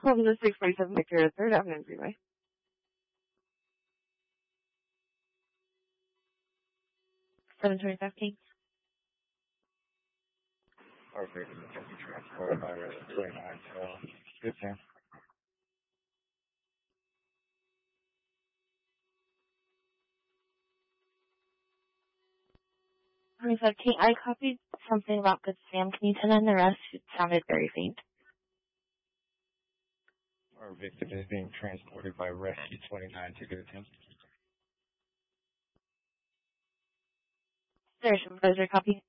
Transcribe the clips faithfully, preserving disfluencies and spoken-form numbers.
Welcome to six forty-seven Victor, third Avenue Freeway. seven twenty-five King. Perfect. Transport by Red twenty-nine, so good thing. twenty-five King, I copied something about Good Sam. Can you turn on the rest? It sounded very faint. Our victim is being transported by Rescue twenty-nine to Good Sam. There's some further copy.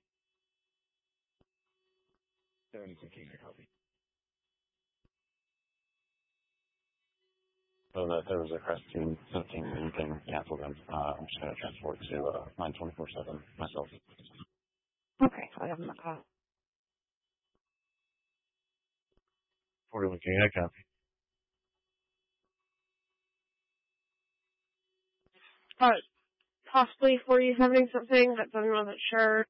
seventy-two King, I copy. So that there was a rescue fifteen and you can cancel them. Uh, I'm just going to transport to uh, nine twenty-four seven myself. Okay, so I have my call. forty-one King, I copy. Uh, possibly forty-seven something, but I wasn't sure.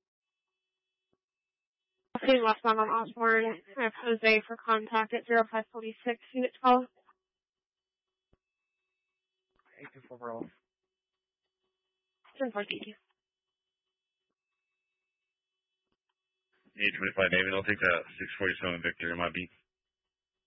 Okay, last one on Osborne. I have Jose for contact at zero five forty-six, unit twelve. eight two four Bravo. ten four, thank you. eight twenty-five David, I'll take that six forty-seven Victor in my beat.